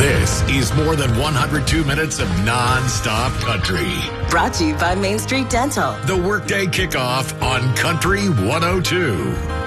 This is more than 102 minutes of non-stop country. Brought to you by Main Street Dental. The workday kickoff on Country 102.